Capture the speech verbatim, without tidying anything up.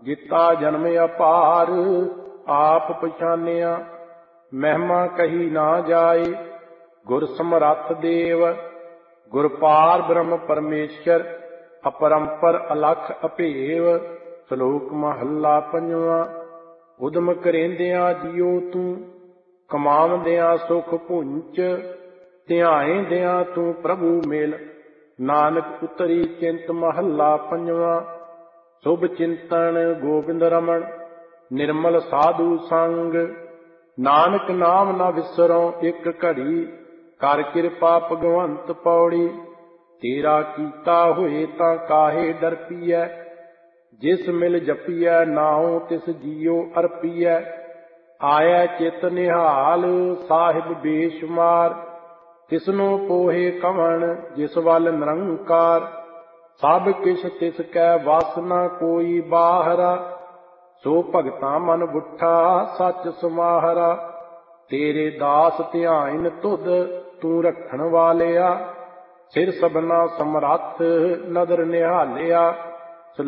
ਜਿਤਾ ਜਨਮ ਅਪਾਰ ਆਪ ਪਛਾਨਿਆ। ਮਹਿਮਾ ਕਹੀ ਨਾ ਜਾਏ ਗੁਰ ਸਮਰੱਥ ਦੇਵ। ਗੁਰ ਪਾਰ ਬ੍ਰਹਮ ਪਰਮੇਸ਼ਰ ਅਪਰੰਪਰ ਅਲਖ ਅਭੇਵ। ਸ਼ਲੋਕ ਮਹੱਲਾ ਪੰਜਵਾਂ। ਉਦਮ ਕਰੇਂਦਿਆਂ ਜੀਓ ਤੂੰ ਕਮਾਵਦਿਆਂ ਸੁਖ ਪੁੰਚ। ਧਿਆਏਂਦਿਆਂ ਤੂੰ ਪ੍ਰਭੂ ਮਿਲ ਨਾਨਕ ਉਤਰੀ ਚਿੰਤ। ਮਹੱਲਾ ਪੰਜਵਾਂ। ਸ਼ੁਭ ਚਿੰਤਨ ਗੋਬਿੰਦ ਰਮਣ ਨਿਰਮਲ ਸਾਧੂ ਸੰਗ। ਨਾਨਕ ਨਾਮ ਨਾ ਵਿਸਰੋ ਇੱਕ ਘੜੀ ਕਰ ਕਿਰਪਾ ਭਗਵੰਤ ਪੌੜੀ। ਤੇਰਾ ਕੀਤਾ ਹੋਏ ਤਾਂ ਕਾਹੇ ਡਰ ਪੀਐ ਜਿਸ ਮਿਲ ਜਪੀਐ ਨਾਉ ਤਿਸ ਜੀਉ ਅਰਪੀਐ। ਆਇਐ ਚਿਤ ਨਿਹਾਲ ਸਾਹਿਬ ਬੇਸ਼ੁਮਾਰ ਤਿਸਨੂੰ ਪੋਹੇ ਕਵਣ ਜਿਸ ਵੱਲ ਨਿਰੰਕਾਰ। ਸਭ ਕਿਛ ਤਿਸ ਕੈ ਵਸ ਨਾ ਕੋਈ ਬਾਹਰਾ ਸੋ ਭਗਤਾਂ ਮਨ ਬੁੱਠਾ ਸੱਚ ਸਮਾਹਰਾ। ਤੇਰੇ ਦਾਸ ਧਿਆਇਨ ਤੁਧ ਤੂੰ ਰੱਖਣ ਵਾਲਿਆ ਸਿਰ ਸਭਨਾ ਸਮਰੱਥ ਨਦਰ ਨਿਹਾਲਿਆ।